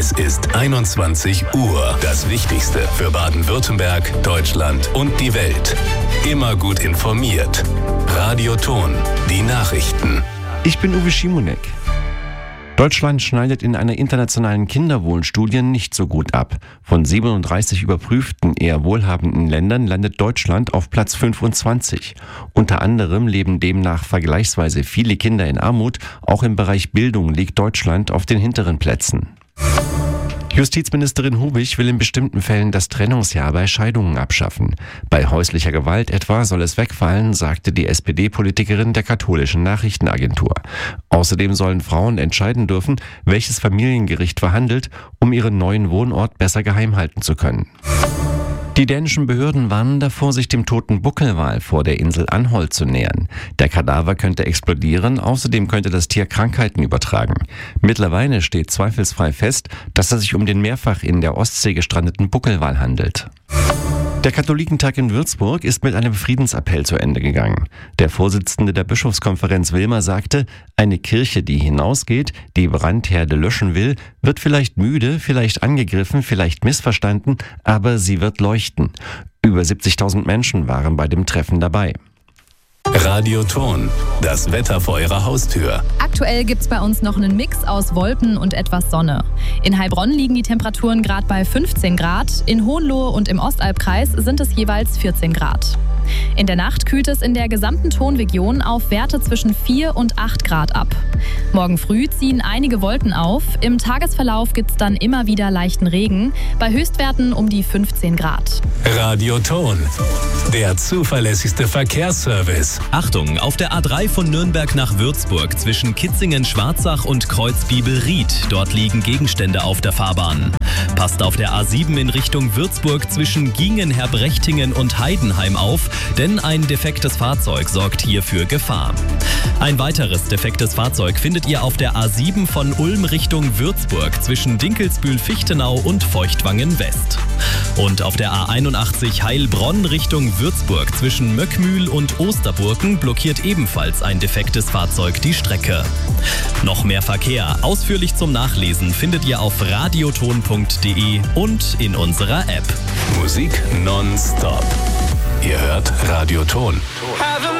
Es ist 21 Uhr. Das Wichtigste für Baden-Württemberg, Deutschland und die Welt. Immer gut informiert. Radio Ton, die Nachrichten. Ich bin Uwe Schimonek. Deutschland schneidet in einer internationalen Kinderwohlstudie nicht so gut ab. Von 37 überprüften, eher wohlhabenden Ländern landet Deutschland auf Platz 25. Unter anderem leben demnach vergleichsweise viele Kinder in Armut. Auch im Bereich Bildung liegt Deutschland auf den hinteren Plätzen. Justizministerin Hubich will in bestimmten Fällen das Trennungsjahr bei Scheidungen abschaffen. Bei häuslicher Gewalt etwa soll es wegfallen, sagte die SPD-Politikerin der katholischen Nachrichtenagentur. Außerdem sollen Frauen entscheiden dürfen, welches Familiengericht verhandelt, um ihren neuen Wohnort besser geheim halten zu können. Die dänischen Behörden warnen davor, sich dem toten Buckelwal vor der Insel Anholt zu nähern. Der Kadaver könnte explodieren, außerdem könnte das Tier Krankheiten übertragen. Mittlerweile steht zweifelsfrei fest, dass es sich um den mehrfach in der Ostsee gestrandeten Buckelwal handelt. Der Katholikentag in Würzburg ist mit einem Friedensappell zu Ende gegangen. Der Vorsitzende der Bischofskonferenz Wilmer sagte, eine Kirche, die hinausgeht, die Brandherde löschen will, wird vielleicht müde, vielleicht angegriffen, vielleicht missverstanden, aber sie wird leuchten. Über 70.000 Menschen waren bei dem Treffen dabei. Radio Ton, das Wetter vor Ihrer Haustür. Aktuell gibt's bei uns noch einen Mix aus Wolken und etwas Sonne. In Heilbronn liegen die Temperaturen gerade bei 15 Grad, in Hohenlohe und im Ostalbkreis sind es jeweils 14 Grad. In der Nacht kühlt es in der gesamten Tonregion auf Werte zwischen 4 und 8 Grad ab. Morgen früh ziehen einige Wolken auf, im Tagesverlauf gibt's dann immer wieder leichten Regen, bei Höchstwerten um die 15 Grad. Radio Ton, der zuverlässigste Verkehrsservice. Achtung, auf der A3 von Nürnberg nach Würzburg zwischen Kitzingen-Schwarzach und Kreuzbiebel-Ried. Dort liegen Gegenstände auf der Fahrbahn. Passt auf der A7 in Richtung Würzburg zwischen Giengen, Herbrechtingen und Heidenheim auf, denn ein defektes Fahrzeug sorgt hier für Gefahr. Ein weiteres defektes Fahrzeug findet ihr auf der A7 von Ulm Richtung Würzburg zwischen Dinkelsbühl-Fichtenau und Feuchtwangen-West. Und auf der A81 Heilbronn Richtung Würzburg zwischen Möckmühl und Osterburken blockiert ebenfalls ein defektes Fahrzeug die Strecke. Noch mehr Verkehr, ausführlich zum Nachlesen, findet ihr auf radioton.de und in unserer App. Musik nonstop. Ihr hört Radio Ton.